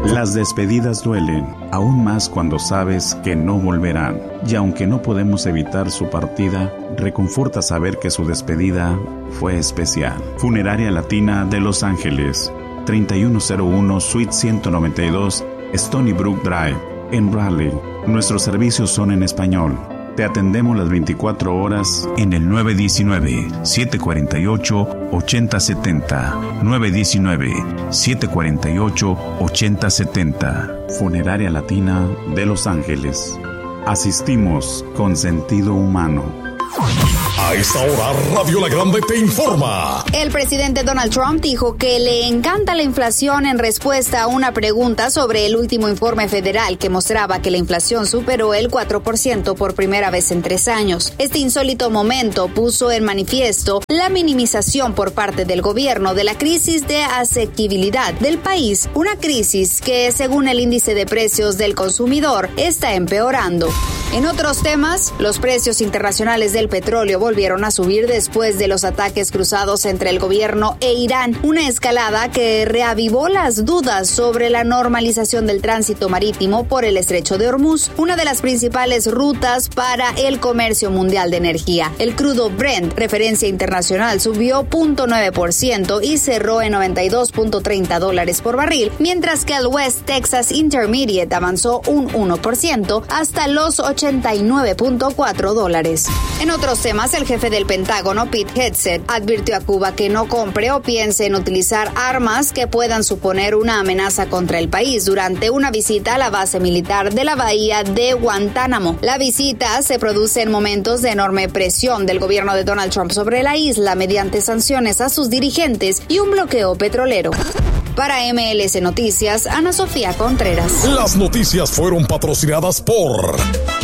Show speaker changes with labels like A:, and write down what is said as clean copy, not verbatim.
A: Las despedidas duelen, aún más cuando sabes que no volverán. Y aunque no podemos evitar su partida, reconforta saber que su despedida fue especial. Funeraria Latina de Los Ángeles, 3101 Suite 192, Stony Brook Drive, en Raleigh. Nuestros servicios son en español. Te atendemos las 24 horas en el 919-748-8070. 919-748-8070. Funeraria Latina de Los Ángeles. Asistimos con sentido humano.
B: A esta hora, Radio La Grande te informa.
C: El presidente Donald Trump dijo que le encanta la inflación en respuesta a una pregunta sobre el último informe federal que mostraba que la inflación superó el 4% por primera vez en 3 años. Este insólito momento puso en manifiesto la minimización por parte del gobierno de la crisis de asequibilidad del país, una crisis que, según el índice de precios del consumidor, está empeorando. En otros temas, los precios internacionales del petróleo volvieron a subir después de los ataques cruzados entre el gobierno e Irán, una escalada que reavivó las dudas sobre la normalización del tránsito marítimo por el estrecho de Hormuz, una de las principales rutas para el comercio mundial de energía. El crudo Brent, referencia internacional, subió 0.9% y cerró en $92.30 por barril, mientras que el West Texas Intermediate avanzó un 1% hasta los $89.4. En otros temas, el jefe del Pentágono, Pete Hegseth, advirtió a Cuba que no compre o piense en utilizar armas que puedan suponer una amenaza contra el país durante una visita a la base militar de la bahía de Guantánamo. La visita se produce en momentos de enorme presión del gobierno de Donald Trump sobre la isla mediante sanciones a sus dirigentes y un bloqueo petrolero. Para MLS Noticias, Ana Sofía Contreras.
B: Las noticias fueron patrocinadas por